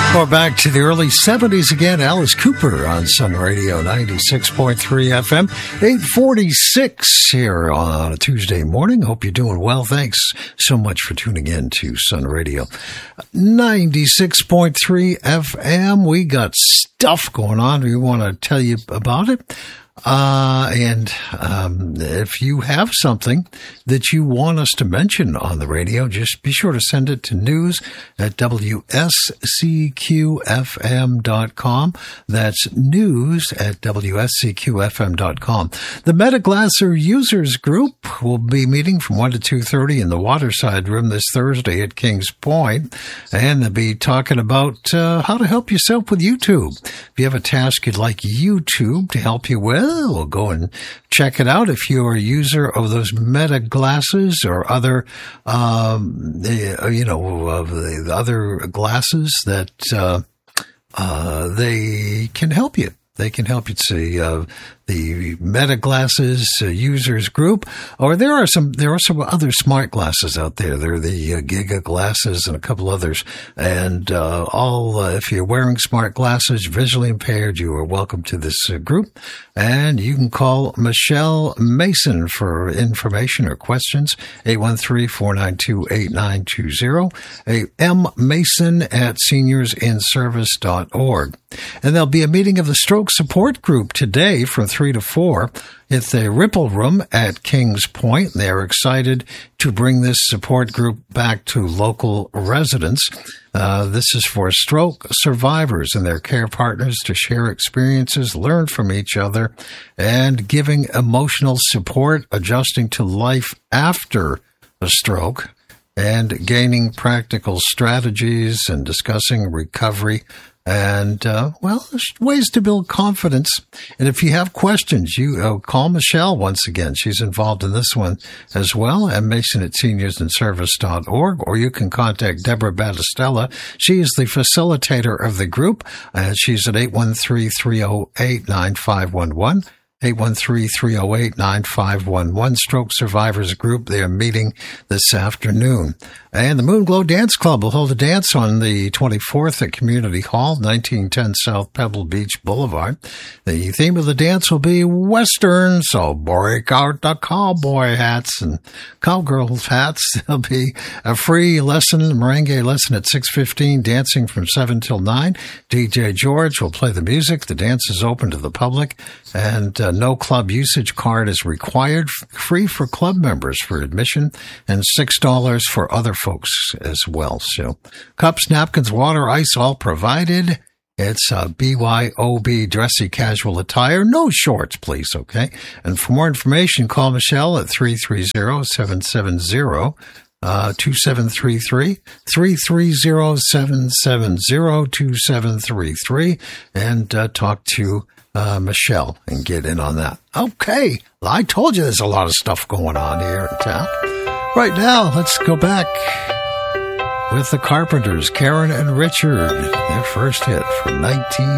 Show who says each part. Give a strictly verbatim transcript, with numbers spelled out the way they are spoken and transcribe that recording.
Speaker 1: Going back to the early seventies again, Alice Cooper on Sun Radio ninety-six point three F M, eight forty-six here on a Tuesday morning. Hope you're doing well. Thanks so much for tuning in to Sun Radio ninety-six point three F M. We got stuff going on. We want to tell you about it. Uh, and, um, if you have something that you want us to mention on the radio, just be sure to send it to news at W S C Q F M dot com. That's news at W S C Q F M dot com. The Metaglaser Users Group will be meeting from one to two thirty in the Waterside Room this Thursday at Kings Point. And they'll be talking about, uh, how to help yourself with YouTube. If you have a task you'd like YouTube to help you with, we'll go and check it out. If you're a user of those Meta glasses or other, um, you know, of the other glasses that uh, uh, they can help you. They can help you see uh, the Meta Glasses uh, users group, or there are some there are some other smart glasses out there. There are the uh, Giga glasses and a couple others, and uh, all uh, if you're wearing smart glasses, visually impaired, you are welcome to this uh, group, and you can call Michelle Mason for information or questions. eight one three, four nine two, eight nine two zero. M Mason at seniors in service dot org. And there'll be a meeting of the Stroke Support Group today from three to four at the Ripple Room at Kings Point. They're excited to bring this support group back to local residents. Uh, this is for stroke survivors and their care partners to share experiences, learn from each other, and giving emotional support, adjusting to life after a stroke, and gaining practical strategies and discussing recovery. And, uh, well, there's ways to build confidence. And if you have questions, you uh, call Michelle once again. She's involved in this one as well, at Mason at seniors in service dot org, or you can contact Deborah Battistella. She is the facilitator of the group, and she's at eight one three, three oh eight, nine five one one. eight one three, three oh eight, nine five one one. Stroke Survivors Group. They are meeting this afternoon. And the Moonglow Dance Club will hold a dance on the twenty-fourth at Community Hall, nineteen ten South Pebble Beach Boulevard. The theme of the dance will be Western, so break out the cowboy hats and cowgirls hats. There'll be a free lesson, a merengue lesson at six fifteen, dancing from seven till nine. D J George will play the music. The dance is open to the public, and uh, no club usage card is required. Free for club members for admission, and six dollars for other folks as well. So cups, napkins, water, ice, all provided. It's uh, B Y O B, dressy casual attire. No shorts, please, okay? And for more information, call Michelle at three three zero, seven seven zero, two seven three three, three three zero, seven seven zero, two seven three three, and uh, talk to uh, Michelle and get in on that. Okay, well, I told you there's a lot of stuff going on here in town. Right now, let's go back with the Carpenters, Karen and Richard, their first hit from nineteen